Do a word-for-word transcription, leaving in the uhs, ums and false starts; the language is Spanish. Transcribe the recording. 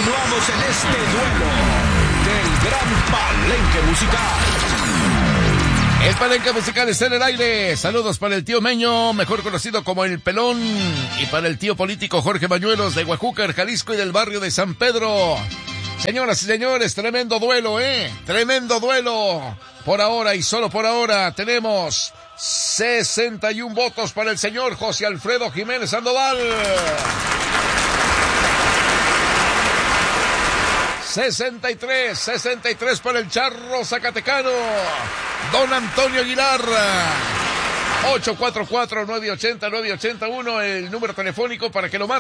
Continuamos en este duelo del gran palenque musical. El palenque musical está en el aire. Saludos para el tío Meño, mejor conocido como El Pelón, y para el tío político Jorge Bañuelos de Huajúcar, Jalisco, y del barrio de San Pedro. Señoras y señores, tremendo duelo, ¿eh? Tremendo duelo. Por ahora y solo por ahora tenemos sesenta y uno votos para el señor José Alfredo Jiménez Sandoval. sesenta y tres, sesenta y tres para el charro zacatecano, don Antonio Aguilar. ocho cuatro cuatro, nueve ocho cero, nueve ocho uno, el número telefónico para que lo marque.